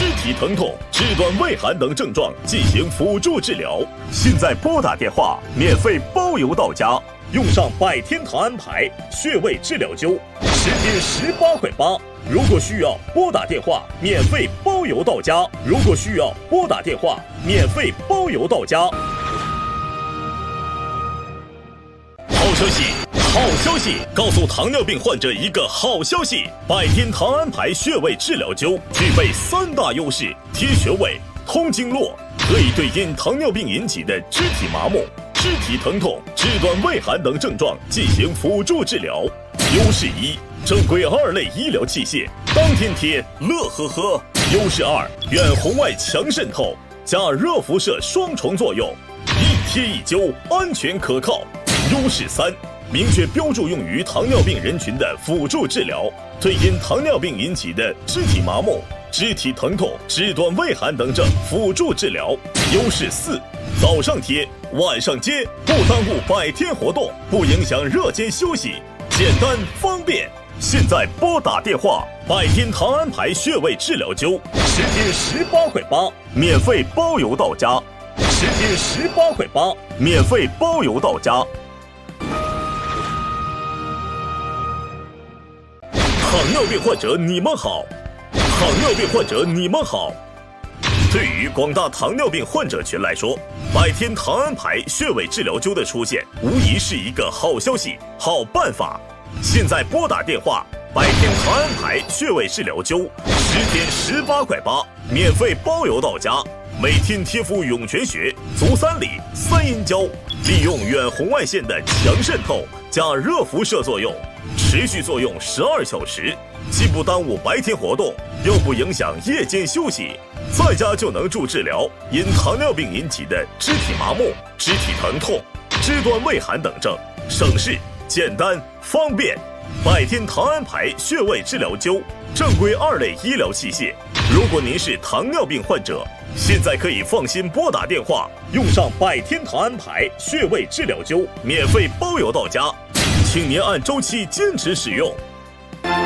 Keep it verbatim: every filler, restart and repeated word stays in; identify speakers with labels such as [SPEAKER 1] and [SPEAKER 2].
[SPEAKER 1] 肢体疼痛、肢端畏寒等症状进行辅助治疗。现在拨打电话，免费包邮到家。用上百天堂安牌穴位治疗灸，十天十八块八。如果需要拨打电话，免费包邮到家。如果需要拨打电话，免费包邮到家。好消息！好消息！告诉糖尿病患者一个好消息：百天堂安牌穴位治疗灸具备三大优势：贴穴位、通经络，可以对因糖尿病引起的肢体麻木、肢体疼痛、肢端畏寒等症状进行辅助治疗。优势一，正规二类医疗器械，当天贴，乐呵呵。优势二，远红外强渗透加热辐射双重作用，一贴一灸，安全可靠。优势三，明确标注用于糖尿病人群的辅助治疗，对因糖尿病引起的肢体麻木、肢体疼痛、肢端畏寒等症辅助治疗。优势四，早上贴，晚上接，不耽误百天活动，不影响热间休息，简单方便。现在拨打电话，百天堂安牌穴位治疗灸，十天十八块八，免费包邮到家。十天十八块八，免费包邮到家。糖尿病患者你们好，糖尿病患者你们好。对于广大糖尿病患者群来说，百天堂安牌穴位治疗灸的出现，无疑是一个好消息、好办法。现在拨打电话，百天堂安牌穴位治疗灸，十天十八块八，免费包邮到家。每天贴敷涌泉穴、足三里、三阴交，利用远红外线的强渗透加热辐射作用，持续作用十二小时，既不耽误白天活动，又不影响夜间休息，在家就能助治疗因糖尿病引起的肢体麻木、肢体疼痛、肢端畏寒等症，省事、简单、方便。百天堂安牌穴位治疗灸，正规二类医疗器械。如果您是糖尿病患者，现在可以放心拨打电话，用上百天堂安牌穴位治疗灸，免费包邮到家，请您按周期坚持使用。